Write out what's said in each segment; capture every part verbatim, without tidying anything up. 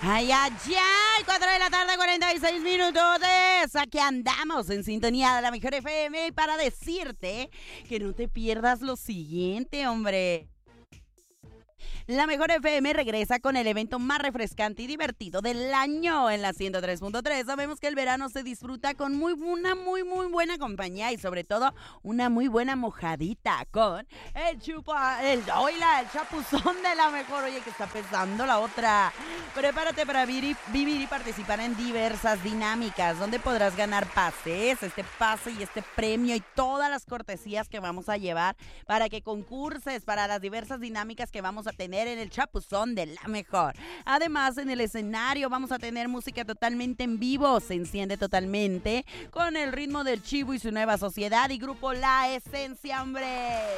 Ay, ay, ay, cuatro de la tarde, cuarenta y seis minutos. Aquí andamos en sintonía de la mejor F M para decirte que no te pierdas lo siguiente, hombre. La mejor F M regresa con el evento más refrescante y divertido del año en la ciento tres punto tres. Sabemos que el verano se disfruta con muy una muy muy buena compañía y sobre todo una muy buena mojadita con el chupa, el oila, el chapuzón de la mejor. Oye, que está pesando la otra. Prepárate para vivir y, vivir y participar en diversas dinámicas donde podrás ganar pases, este pase y este premio y todas las cortesías que vamos a llevar para que concurses para las diversas dinámicas que vamos a tener en el chapuzón de la mejor. Además, en el escenario vamos a tener música totalmente en vivo, se enciende totalmente con el ritmo del Chivo y su nueva sociedad y grupo La Esencia, hombre.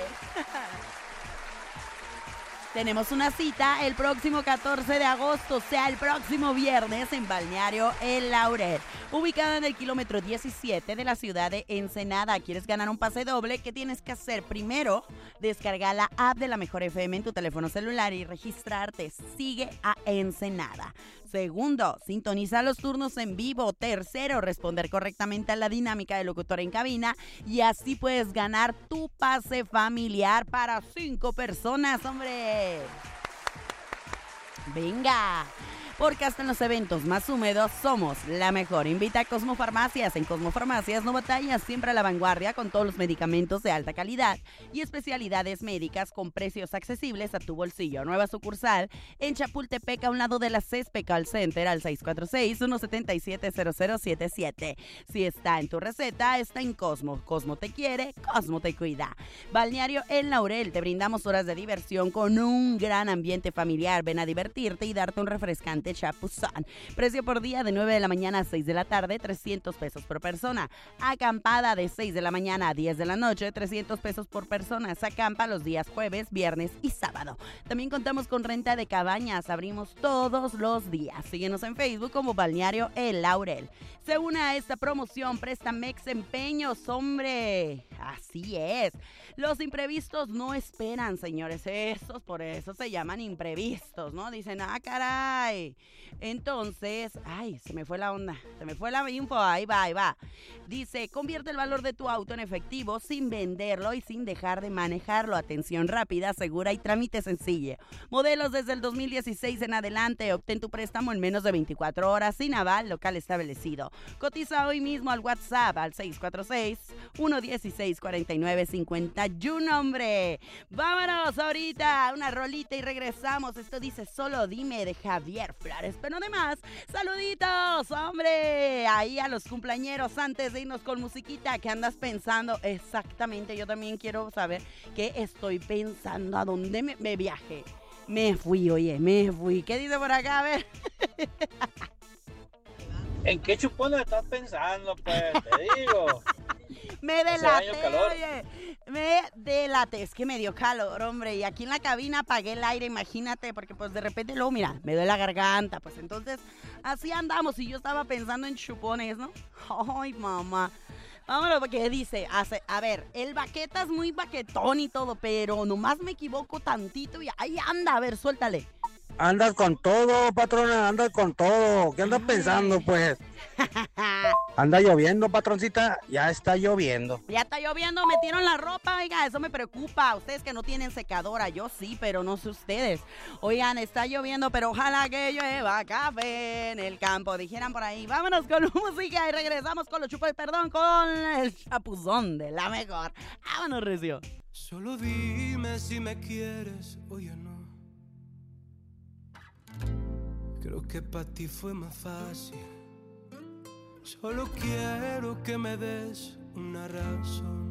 Tenemos una cita el próximo catorce de agosto, o sea, el próximo viernes en Balneario El Laurel, ubicada en el kilómetro diecisiete de la ciudad de Ensenada. ¿Quieres ganar un pase doble? ¿Qué tienes que hacer? Primero, descargar la app de la Mejor F M en tu teléfono celular y registrarte. Sigue a Ensenada. Segundo, sintoniza los turnos en vivo. Tercero, responder correctamente a la dinámica del locutor en cabina y así puedes ganar tu pase familiar para cinco personas, hombre. Venga, porque hasta en los eventos más húmedos somos la mejor. Invita a Cosmo Farmacias. En Cosmo Farmacias no batallas, siempre a la vanguardia con todos los medicamentos de alta calidad y especialidades médicas con precios accesibles a tu bolsillo. Nueva sucursal en Chapultepec, a un lado de la Césped Call Center, al seis cuatro seis, uno siete siete, cero cero siete siete. Si está en tu receta, está en Cosmo. Cosmo te quiere, Cosmo te cuida. Balneario El Laurel, te brindamos horas de diversión con un gran ambiente familiar. Ven a divertirte y darte un refrescante chapuzón. Precio por día de nueve de la mañana a seis de la tarde, trescientos pesos por persona. Acampada de seis de la mañana a diez de la noche, trescientos pesos por persona. Se acampa los días jueves, viernes y sábado. También contamos con renta de cabañas. Abrimos todos los días. Síguenos en Facebook como Balneario El Laurel. Se une a esta promoción Prestamex Empeños, hombre. Así es. Los imprevistos no esperan, señores. Esos por eso se llaman imprevistos, ¿no? Dicen, ah, caray. Entonces, ay, se me fue la onda, se me fue la info, ahí va, ahí va. Dice, convierte el valor de tu auto en efectivo sin venderlo y sin dejar de manejarlo. Atención rápida, segura y trámite sencillo. Modelos desde el dos mil dieciséis en adelante. Obtén tu préstamo en menos de veinticuatro horas sin aval local establecido. Cotiza hoy mismo al WhatsApp al seis cuatro seis, uno uno seis, cuatro nueve cinco uno, hombre. Vámonos ahorita, una rolita y regresamos. Esto dice Solo Dime de Javier Flores. Pero además, saluditos, hombre, ahí a los cumpleañeros antes de irnos con musiquita. ¿Qué andas pensando? Exactamente, yo también quiero saber qué estoy pensando, a dónde me, me viajé. Me fui, oye, me fui. ¿Qué dice por acá? A ver. ¿En qué chupones estás pensando, pues? Te digo. Me delaté, oye, me delaté, es que me dio calor, hombre, y aquí en la cabina apagué el aire, imagínate, porque pues de repente luego, mira, me duele la garganta, pues entonces así andamos, y yo estaba pensando en chupones, ¿no? Ay, mamá, vámonos, porque dice, hace, a ver, el baqueta es muy baquetón y todo, pero nomás me equivoco tantito y ahí anda, a ver, suéltale. Andas con todo, patrona, andas con todo. ¿Qué andas Ay. pensando, pues? Anda lloviendo, patroncita, ya está lloviendo. Ya está lloviendo, metieron la ropa, oiga, eso me preocupa. Ustedes que no tienen secadora, yo sí, pero no sé ustedes. Oigan, está lloviendo, pero ojalá que llueva café en el campo, dijeran por ahí. Vámonos con música y regresamos con los chupos, perdón, con el chapuzón de la mejor. Vámonos, Recio. Solo dime si me quieres o ya no. Creo que para ti fue más fácil. Solo quiero que me des una razón.